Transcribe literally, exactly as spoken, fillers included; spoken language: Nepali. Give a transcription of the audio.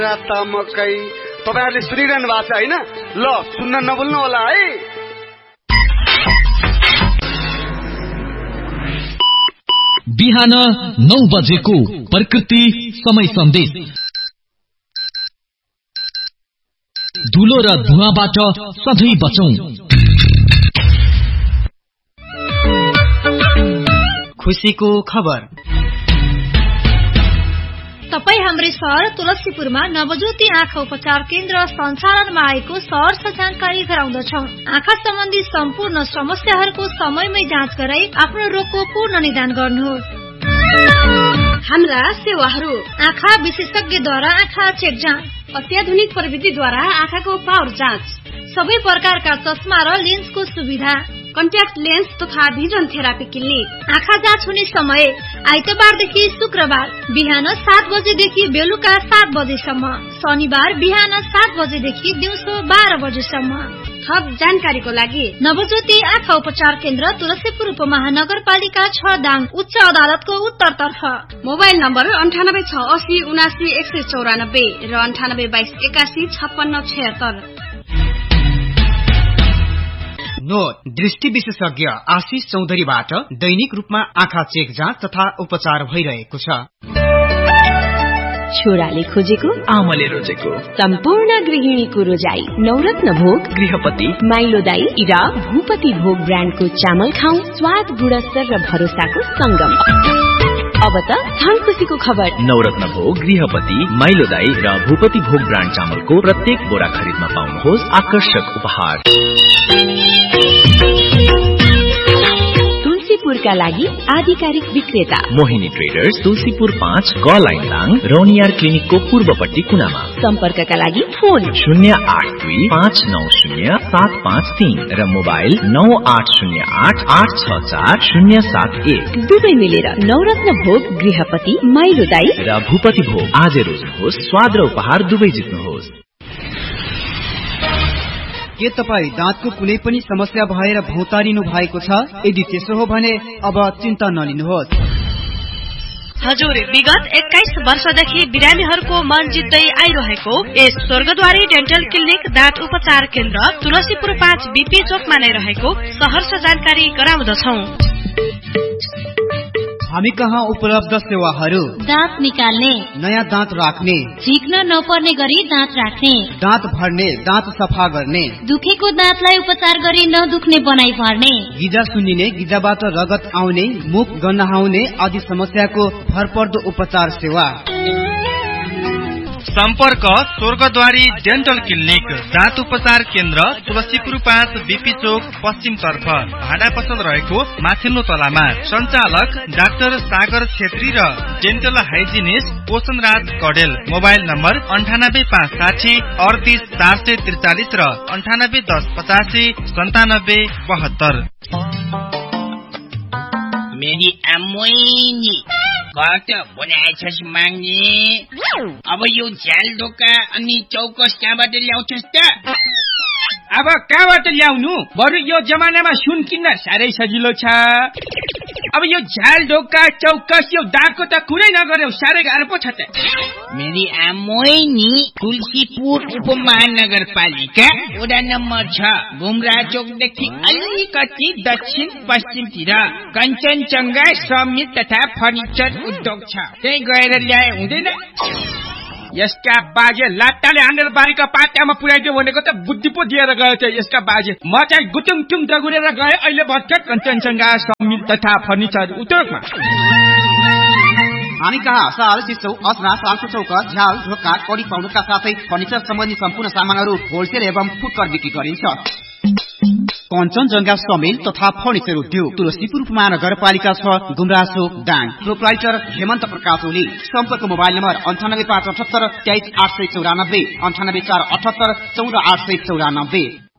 मकै तपाईहरुले सुनिरहनु भएको छ हैन? ल सुन्न नभुल्नु होला है। बिहान नौ बजेको प्रकृति समय सन्देश। धुलो र धुवाबाट सधैँ बचौं। खुशीको खबर। तपाई हाम्रो शहर तुलसीपुरमा नवज्योति आँखा उपचार केन्द्र सञ्चालनमा आएको सहर जानकारी गराउँदछौं। आँखा सम्बन्धी सम्पूर्ण समस्याहरूको समयमै जाँच गराई आफ्नो रोगको पूर्ण निदान गर्नुहोस्। हाम्रा सेवाहरू: आँखा विशेषज्ञद्वारा आँखा चेक जाँच, अत्याधुनिक प्रविधिद्वारा आँखाको पावर जाँच, सबै प्रकारका चस्मा र लेन्सको सुविधा, कन्ट्याक्ट लेन्स तथा भिजन थेरापी क्लिनिक। आँखा जाँच हुने समय आइतबारदेखि शुक्रबार बिहान सात बजेदेखि बेलुका सात बजेसम्म, शनिबार बिहान सात बजेदेखि दिउँसो बाह्र बजेसम्म। थप जानकारीको लागि नवज्योति आँखा उपचार केन्द्र तुलसीपुर उपमहानगरपालिका छ दाङ उच्च अदालतको उत्तरतर्फ। मोबाइल नम्बर अन्ठानब्बे छ असी उनासी एक सय चौरानब्बे र अन्ठानब्बे बाइस एकासी छप्पन्न छयत्तर। नोट: दृष्टि विशेषज्ञ आशिष चौधरीबाट दैनिक रूपमा आँखा चेक जाँच तथा उपचार भइरहेको छ। छोराले खोजेको आमाले रोजेको सम्पूर्ण गृहिणीको रोजाई नवरत्न भोग गृहपति माइलोदाई र भूपति भोग ब्रान्डको चामल खाऊ। स्वाद, गुणस्तर र भरोसाको संगम। अब त धन खुशीको खबर। नवरत्न भोग, गृहपति, माइलोदाई र भूपति भोग ब्रान्ड चामलको प्रत्येक बोरा खरिदमा पाउनुहोस् आकर्षक उपहार। तुलसीपुरका लागि आधिकारिक विक्रेता मोहिनी ट्रेडर्स, तुलसीपुर पाँच ग लाइन दाङ, रौनियार क्लिनिकको पूर्वपट्टि कुनामा। सम्पर्कका लागि फोन शून्य आठ दुई पाँच नौ शून्य सात पाँच तीन र मोबाइल नौ आठ शून्य आठ आठ छ चार शून्य सात एक। दुवै मिलेर नवरत्न भोग, गृहपति, माइलोदाई र भूपति भोग आजै रोज्नुहोस्। स्वाद र उपहार दुवै जित्नुहोस्। के तपाई दाँतको कुनै पनि समस्या भएर भौतारिनु भएको छ? यदि त्यसो हो भने अब चिन्ता नलिनुहोस्। हजुर, विगत एक्काइस वर्षदेखि बिरामीहरूको मन जित्दै आइरहेको यस स्वर्गद्वारी डेन्टल क्लिनिक दाँत उपचार केन्द्र तुलसीपुर पाँच बीपी चोकमा नै रहेको सहर्ष जानकारी गराउँदछौ। हामी कहाँ उपलब्ध सेवाहरू: दाँत निकाल्ने, नयाँ दाँत राख्ने, झिक्न नपर्ने गरी दाँत राख्ने, दाँत भर्ने, दाँत सफा गर्ने, दुखेको दाँतलाई उपचार गरी नदुख्ने बनाई पार्ने, गिजा सुन्निने, गिजाबाट रगत आउने, मुख गन्हाउने आदि समस्याको भरपर्दो उपचार सेवा। सम्पर्क स्वर्गद्वारी डेन्टल क्लिनिक दाँत उपचार केन्द्र तुलसीपुर पाँच बीपी चोक पश्चिम तर्फ, भाडा पसल रहेको माथिल्लो तलामा। सञ्चालक डाक्टर सागर छेत्री र डेन्टल हाइजिनिस्ट पोषण राज कडेल। मोबाइल नम्बर अन्ठानब्बे पाँच साठी अडतिस चार सय त्रिचालिस र अन्ठानब्बे दस पचासी सन्तानब्बे बहत्तर। मेरी आमोइनी कत बनाएछस् माग्ने? अब यो झ्याल ढोका अनि चौकस कहाँबाट ल्याउँछस् त? अब कहाँबाट ल्याउनु? बरु यो जमानामा सुन किन्न साह्रै सजिलो छ। अब यो झ्याल ढोका चौकस यो दागको त कुरै नगर्यो, साह्रै गाह्रो पो छ त। मेरी आमोइनी तुलसीपुर उपमहानगरपालिका वडा नम्बर छ, घुमरा चोकदेखि अलिकति दक्षिण पश्चिमतिर कञ्चनजङ्घा समित तथा फर्निचर उद्योग छ, त्यही गएर ल्याए हुँदैन? यसका बाजे लाट्टाले हानेर बारीका पाटामा पुर्याइदियो भनेको त बुद्धि पो दिएर गयो त यसका बाजे। म चाहिँ गुटुङ टुङ दगुरेर गए अहिले भर्खर कञ्चनजङ्घा समित तथा फर्निचर उद्योगमा। हामी कहाँ साल सिसौ असरा सालको चौका झ्याल ढोका कडी पाउडरका साथै फर्निचर सम्बन्धी सम्पूर्ण सामानहरू होलसेल एवं फुटकर बिक्री गरिन्छ। कञ्चनजङ्घा समेल तथा फर्निचर उद्योग तुलसीपुर महानगरपालिका छ, गुमरासो दाङ। प्रोप्राइटर हेमन्त प्रकाश ओली। सम्पर्क मोबाइल नम्बर अन्ठानब्बे पाँच अठहत्तर तेइस आठ सय चौरानब्बे, अन्ठानब्बे चार अठहत्तर चौध आठ सय चौरानब्बे।